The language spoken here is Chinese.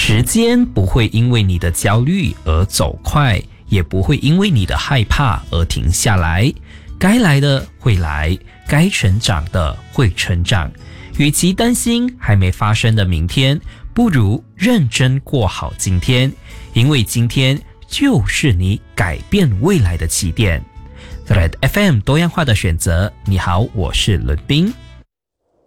时间不会因为你的焦虑而走快，也不会因为你的害怕而停下来。该来的会来，该成长的会成长。与其担心还没发生的明天，不如认真过好今天，因为今天就是你改变未来的起点。Thread FM 多样化的选择，你好，我是伦斌。